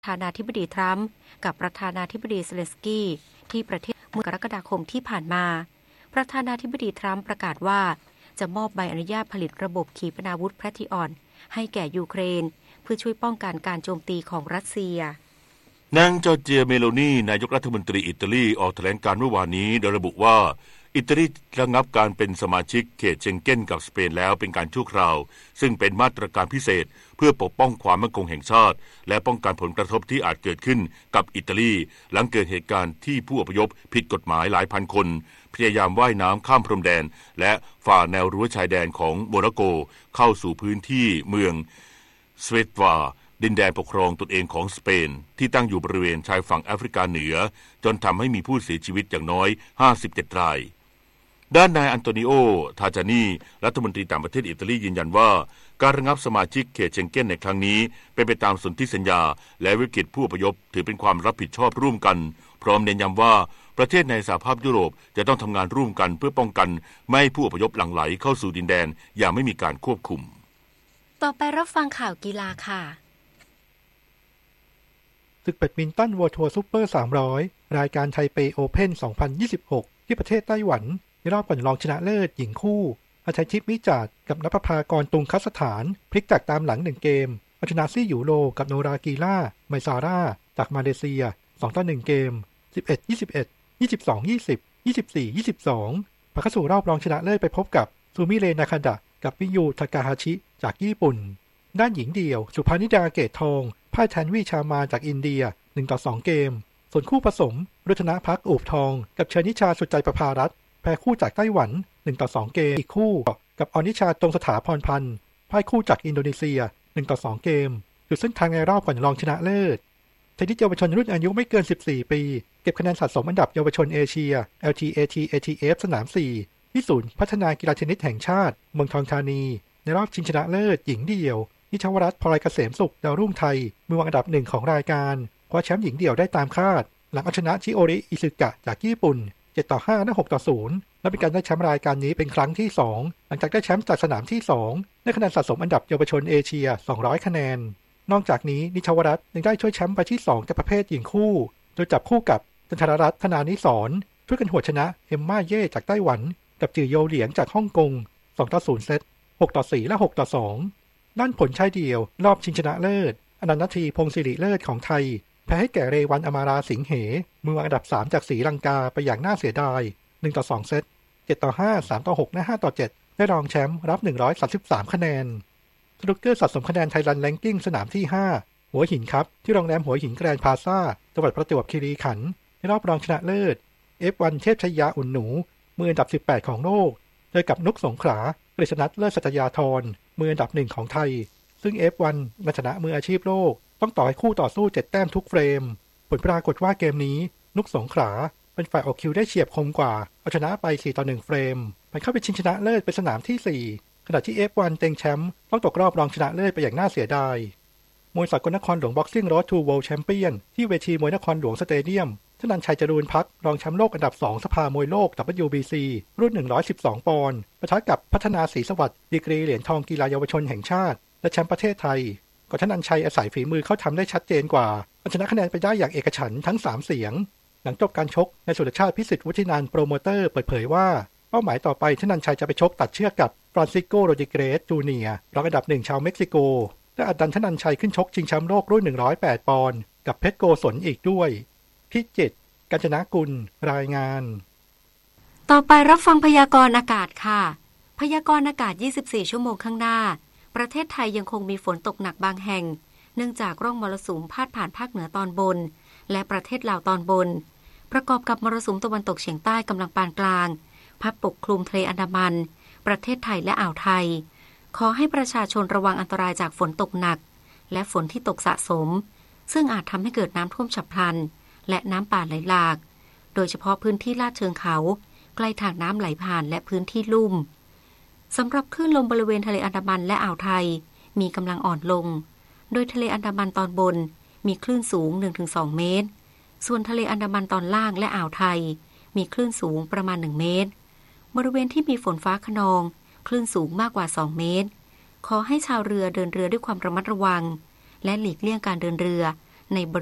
ประธานาธิบดีทรัมป์กับประธานาธิบดีเซเลนสกี้ที่ประเทศเมื่อกรกฎาคมที่ผ่านมาประธานาธิบดีทรัมป์ประกาศว่าจะมอบใบอนุญาตผลิตระบบขีปนาวุธแพทริออตให้แก่ยูเครนเพื่อช่วยป้องกันการโจมตีของรัสเซียนางจอร์เจียเมโลนีนายกรัฐมนตรีอิตาลีออกแถลงการเมื่อวานนี้โดยระบุว่าอิตาลีระงับการเป็นสมาชิกเขตเชงเก้นกับสเปนแล้วเป็นการชั่วคราวซึ่งเป็นมาตรการพิเศษเพื่อปกป้องความมั่นคงแห่งชาติและป้องกันผลกระทบที่อาจเกิดขึ้นกับอิตาลีหลังเกิดเหตุการณ์ที่ผู้อพยพผิดกฎหมายหลายพันคนพยายามว่ายน้ำข้ามพรมแดนและฝ่าแนวรั้วชายแดนของโมร็อกโกเข้าสู่พื้นที่เมืองสเวตวาดินแดนปกครองตนเองของสเปนที่ตั้งอยู่บริเวณชายฝั่งแอฟริกาเหนือจนทำให้มีผู้เสียชีวิตอย่างน้อย57รายด้านนายอันโตนิโอทาจานีรัฐมนตรีต่างประเทศอิตาลียืนยันว่าการระงับสมาชิกเขตเชงเก้นในครั้งนี้เป็นไปตามสนธิสัญญาและวิกฤตผู้อพยพถือเป็นความรับผิดชอบร่วมกันพร้อมเน้นย้ำว่าประเทศในสหภาพยุโรปจะต้องทำงานร่วมกันเพื่อป้องกันไม่ให้ผู้อพยพหลั่งไหลเข้าสู่ดินแดนอย่างไม่มีการควบคุมต่อไปรับฟังข่าวกีฬาค่ะศึกแบดมินตันเวิลด์ทัวร์ซุปเปอร์300รายการไทเปโอเพ่น2026ที่ประเทศไต้หวันในรอบก่อนรองชนะเลิศหญิงคู่อาชัยทิพย์มิจาดกับณภพากรตุงคัสถานพลิกจากตามหลัง1เกมเอาชนะซี่หยูโรกับโนรากีล่าไมซาร่าจากมาเลเซีย2-1เกม11-21 22-20 24-22ผ่านเข้าสู่รอบรองชนะเลิศไปพบกับซูมิเรนาคาดะกับมิยูทากาฮาชิจากญี่ปุ่นด้านหญิงเดี่ยวสุภานิดาเกตทองพ่ายแทนวิชามาจากอินเดีย1-2เกมส่วนคู่ผสมรัตนภักดิ์อูบทองกับเชนิชาสุดใจประภารัตน์แพ้คู่จากไต้หวัน1-2เกมอีกคู่กับอนิชาตรงสถาพรพันธ์พ่ายคู่จากอินโดนีเซีย1-2เกมจุดเส้นทางในรอบก่อนรองชนะเลิศเทนนิสเยาวชนรุ่นอายุไม่เกิน14ปีเก็บคะแนนสะสมอันดับเยาวชนเอเชีย LTAT-ATF สนาม4ที่ศูนย์พัฒนากีฬาเทนนิสแห่งชาติเมืองทองธานีในรอบชิงชนะเลิศหญิงเดี่ยวนิชวรัตน์พลอยเกษมสุขดาวรุ่งไทยมือวางอันดับ1ของรายการคว้าแชมป์หญิงเดี่ยวได้ตามคาดหลังเอาชนะชิโอริอิซึกะจากญี่ปุ่น7-5 และ 6-0 และเป็นการได้แชมป์รายการนี้เป็นครั้งที่2หลังจากได้แชมป์จากสนามที่2ได้คะแนนสะสมอันดับเยาวชนเอเชีย200คะแนนนอกจากนี้นิชวรัตน์ยังได้ช่วยแชมป์ไปที่2จากประเภทหญิงคู่โดยจับคู่กับจันทรรัตน์ธนานิสรช่วยกันหัวชนะเอมม่าเย่จากไต้หวันกับจือโยเหลียงจากฮ่องกง2-0 เซต 6-4 และ 6-2 ด้านผลชายเดี่ยวรอบชิงชนะเลิศอนันททีพงศิริเลิศของไทยแพ้ให้แก่เรวันอมาราสิงเหมืออันดับ3จากศรีลังกาไปอย่างน่าเสียดาย 1-2 เซต 7-5 3-6 และ 5-7 ได้รองแชมป์รับ133คะแนนสนุกเกอร์สะสมคะแนนไทยแลนด์แรงกิ้งสนามที่5หัวหินครับที่โรงแรมหัวหินแกรนด์พลาซ่าจังหวัดประจวบคีรีขันธ์ในรอบรองชนะเลิศ F1 เทพชยาอุ่นหนูมืออันดับ18ของโลกเจอกับนุกสงขลากฤษณัทเลิศสัตยาธรมืออันดับ1ของไทยซึ่ง F1 ชนะมืออาชีพโลกต้องต่อให้คู่ต่อสู้7แต้มทุกเฟรมผลปรากฏว่าเกมนี้นุกสงขลาเป็นฝ่ายออกคิวได้เฉียบคมกว่าเอาชนะไป4-1เฟรมผ่านเข้าไปชิงชนะเลิศเป็นสนามที่4ขณะที่ F1 เต็งแชมป์ต้องตกรอบรองชนะเลิศไปอย่างน่าเสียดายมวยสากลนครหลวงบ็อกซิ่งโรดทูเวิลด์แชมเปี้ยนที่เวทีมวยนครหลวงสเตเดียมธนันชัยจรูนพักรองแชมป์โลกอันดับ2สภามวยโลก WBC รุ่น112ปอนด์ปะทะกับพัฒนาศรีสวัสดิ์ดีกรีเหรียญทองกีฬาเยาวชนแห่งชาติและแชมป์ประเทศไทยก่อนธนันชัยอาศัยฝีมือเข้าทำได้ชัดเจนกว่าเอาชนะคะแนนไปได้อย่างเอกฉันท์ทั้ง3เสียงหลังจบการชกนายสุรชาติพิสิทธิ์วุฒินันท์โปรโมเตอร์เปิดเผยว่าเป้าหมายต่อไปธนันชัยจะไปชกตัดเชือกกับฟรานซิสโกโรดิเกรสจูเนียร์รองอันดับ1ชาวเม็กซิโกและอัดดันธนันชัยขึ้นชกชิงแชมป์โลกรุ่น108ปอนด์กับเพชรโกศลอีกด้วยพิจิตรกาญจนกุลรายงานต่อไปรับฟังพยากรณ์อากาศค่ะพยากรณ์อากาศ24ชั่วโมงข้างหน้าประเทศไทยยังคงมีฝนตกหนักบางแห่งเนื่องจากร่องมรสุมพาดผ่านภาคเหนือตอนบนและประเทศลาวตอนบนประกอบกับมรสุมตะวันตกเฉียงใต้กำลังปานกลางพัดปกคลุมทะเลอันดามันประเทศไทยและอ่าวไทยขอให้ประชาชนระวังอันตรายจากฝนตกหนักและฝนที่ตกสะสมซึ่งอาจทำให้เกิดน้ำท่วมฉับพลันและน้ำป่าไหลหลากโดยเฉพาะพื้นที่ลาดเชิงเขาใกล้ทางน้ำไหลผ่านและพื้นที่ลุ่มสำหรับคลื่นลมบริเวณทะเลอันดามันและอ่าวไทยมีกำลังอ่อนลงโดยทะเลอันดามันตอนบนมีคลื่นสูง 1-2 เมตรส่วนทะเลอันดามันตอนล่างและอ่าวไทยมีคลื่นสูงประมาณ1เมตรบริเวณที่มีฝนฟ้าคะนองคลื่นสูงมากกว่า2เมตรขอให้ชาวเรือเดินเรือด้วยความระมัดระวังและหลีกเลี่ยงการเดินเรือในบ